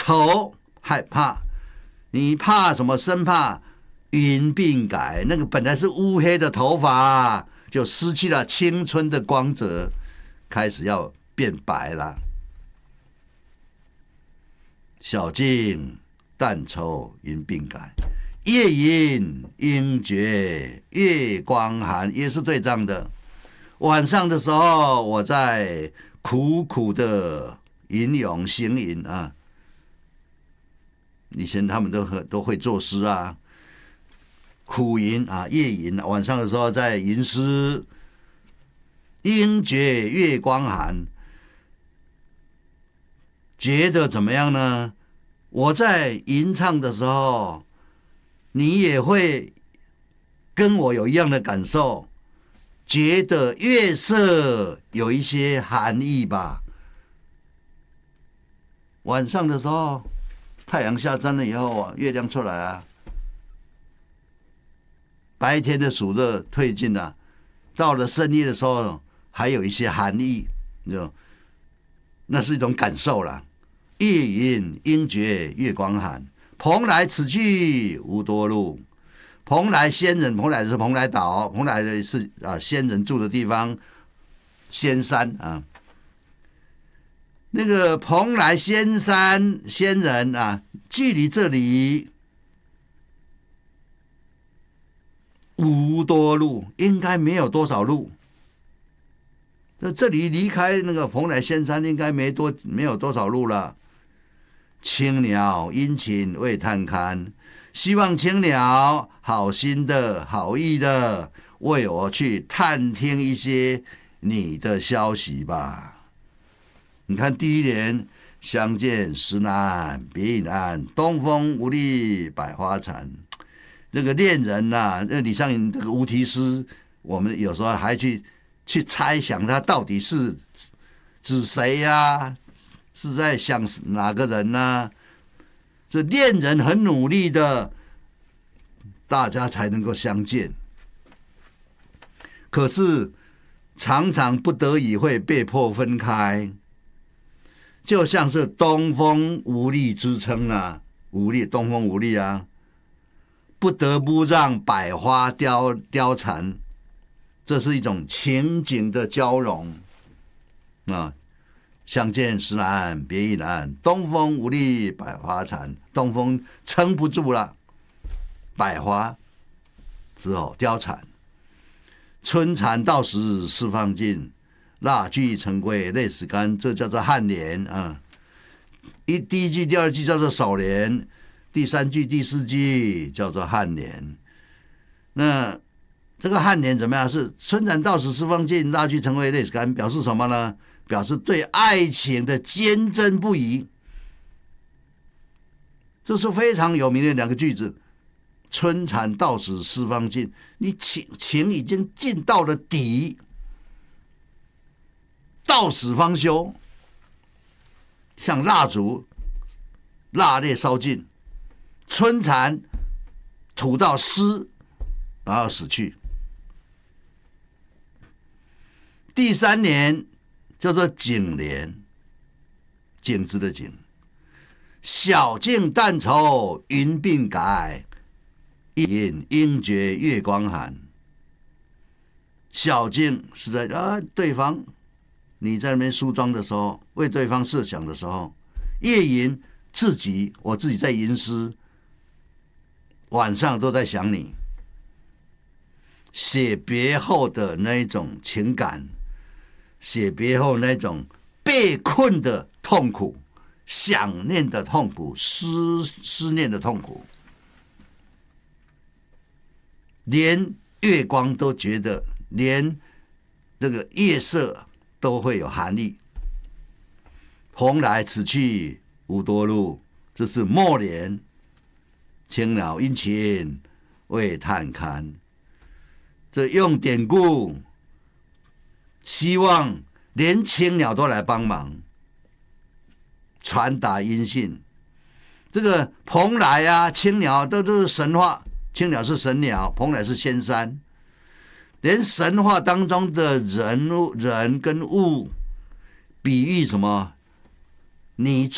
愁害怕，你怕什么？生怕云鬓改，那个本来是乌黑的头发，就失去了青春的光泽，开始要变白了。晓镜但愁云鬓改，夜吟应觉月光寒，也是对仗的。晚上的时候，我在苦苦的吟咏行吟啊。以前他们都会作诗啊，苦吟啊，夜吟，晚上的时候在吟诗。应觉月光寒，觉得怎么样呢？我在吟唱的时候，你也会跟我有一样的感受，觉得月色有一些寒意吧。晚上的时候，太阳下山了以后啊，月亮出来啊，白天的暑热退尽了，到了深夜的时候，还有一些寒意，那是一种感受啦。夜吟应觉月光寒，蓬莱此去无多路。蓬莱仙人，蓬莱是蓬莱岛，蓬莱的是仙人住的地方，仙山啊。那个蓬莱仙山仙人啊，距离这里无多路，应该没有多少路。这里离开那个蓬莱仙山，应该没有多少路了。青鸟殷勤为探看，希望青鸟好心的好意的为我去探听一些你的消息吧。你看第一联，相见时难别亦难，东风无力百花残。这个恋人啊，李商隐这个无题诗，我们有时候还去猜想他到底是指谁呀？是在想哪个人呢？这恋人很努力的，大家才能够相见。可是常常不得已会被迫分开，就像是东风无力支撑啊，东风无力啊，不得不让百花凋残。这是一种情景的交融啊。相见时难别亦难，东风无力百花残。东风撑不住了，百花只好凋残。春蚕到时丝方尽，蜡炬成灰泪始干。这叫做颔联啊。第一句第二句叫做首联，第三句第四句叫做颔联。那这个颔联怎么样？是春蚕到时丝方尽，蜡炬成灰泪始干，表示什么呢？表示对爱情的坚贞不移。这是非常有名的两个句子。春蚕到时丝方尽，你情已经尽到了底，到死方休，像蜡烛，蜡烈烧尽，春蚕吐到丝，然后死去。第三联叫做景联，景致的景。晓镜但愁云鬓改，夜吟应觉月光寒。晓镜是在对方你在那边梳妆的时候，为对方设想的时候；夜吟我自己在吟诗，晚上都在想你。写别后的那一种情感，写别后那种被困的痛苦，想念的痛苦，思念的痛苦，连月光都觉得，连这个夜色都会有寒意。蓬莱此去无多路，这是末联。青鸟殷勤为探看，这用典故，希望连青鸟都来帮忙传达音信。这个蓬莱啊，青鸟都是神话，青鸟是神鸟，蓬莱是仙山，连神话当中的人跟物，比喻什么？你